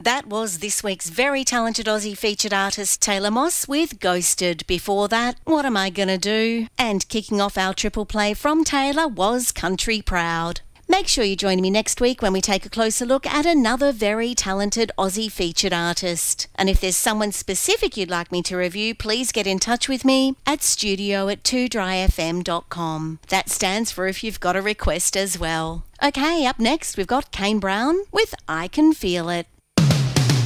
That was this week's very talented Aussie featured artist Taylor Moss with Ghosted. Before that, What Am I Gonna Do? And kicking off our triple play from Taylor was Country Proud. Make sure you join me next week when we take a closer look at another very talented Aussie featured artist. And if there's someone specific you'd like me to review, please get in touch with me at studio@2dryfm.com. That stands for if you've got a request as well. Okay, up next we've got Kane Brown with I Can Feel It.